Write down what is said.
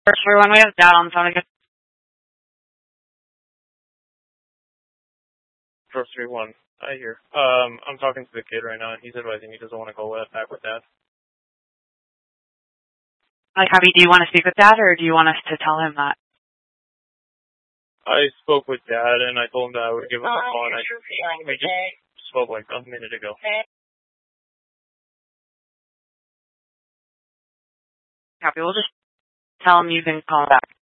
First, everyone, we have Dad on the phone again. First 3-1. I hear. I'm talking to the kid right now, and he's advising he doesn't want to go back with Dad. Like, Javi, do you want to speak with Dad, or do you want us to tell him that? I spoke with Dad, and I told him that I would give him a call, and we just spoke like a minute ago. Copy. We'll just tell him you can call back.